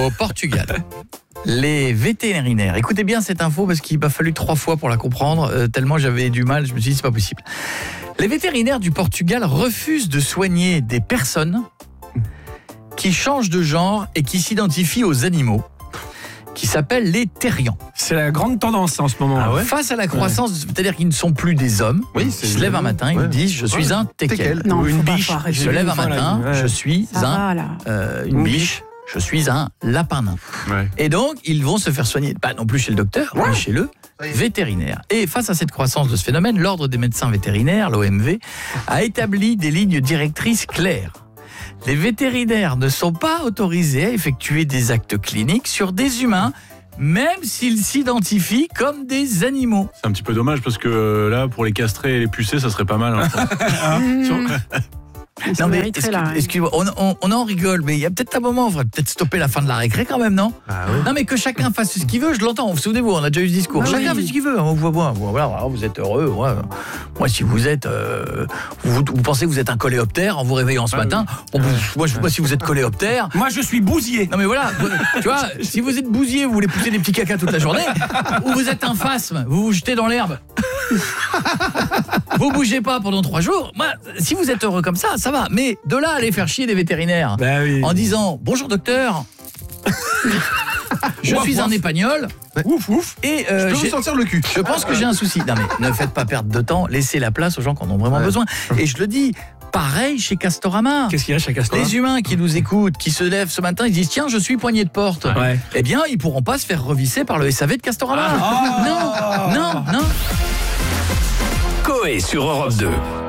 Au Portugal, les vétérinaires, écoutez bien cette info parce qu'il m'a fallu 3 fois pour la comprendre, tellement j'avais du mal, je me suis dit c'est pas possible. Les vétérinaires du Portugal refusent de soigner des personnes qui changent de genre et qui s'identifient aux animaux, qui s'appellent les terriens. C'est la grande tendance en ce moment. Ah ouais. Face à la croissance, c'est-à-dire qu'ils ne sont plus des hommes, Oui, ils se lèvent un matin, ils disent je suis un teckel. Non, Ou une faut pas biche. croire. Ils se lèvent un matin, je suis Ça va, là. une biche, je suis un lapin nain. Ouais. Et donc, ils vont se faire soigner, pas non plus chez le docteur, mais chez le vétérinaire. Et face à cette croissance de ce phénomène, l'Ordre des médecins vétérinaires, l'OMV, a établi des lignes directrices claires. Les vétérinaires ne sont pas autorisés à effectuer des actes cliniques sur des humains, même s'ils s'identifient comme des animaux. C'est un petit peu dommage parce que là, pour les castrer et les pucer, ça serait pas mal. Ça Non mais mériterait, là, ouais. excusez-moi, on en rigole, mais il y a peut-être un moment, on devrait peut-être stopper la fin de la récré quand même, non? Non mais que chacun fasse ce qu'il veut, je l'entends, vous souvenez-vous, on a déjà eu ce discours. Ah Chacun oui. fait ce qu'il veut, on voit moi, voilà, vous êtes heureux, moi si vous êtes, vous pensez que vous êtes un coléoptère en vous réveillant ce matin, moi je sais pas si vous êtes coléoptère. Moi, je suis bousier. Non mais voilà, tu vois, si vous êtes bousier, vous voulez pousser des petits cacas toute la journée, ou vous êtes un phasme, vous vous jetez dans l'herbe. Vous bougez pas pendant 3 jours. Moi, si vous êtes heureux comme ça, ça va. Mais de là à aller faire chier des vétérinaires en disant bonjour docteur, je suis un épagnol. Ouf, ouf. Et Je peux vous sentir le cul. je pense que j'ai un souci. Non mais ne faites pas perdre de temps, laissez la place aux gens qui en ont vraiment besoin. Et je le dis, pareil chez Castorama. Qu'est-ce qu'il y a chez Castorama? Les humains qui nous écoutent, qui se lèvent ce matin, ils disent tiens, je suis poignée de porte. Ouais. Eh bien, ils pourront pas se faire revisser par le SAV de Castorama. Non. Coé sur Europe 2.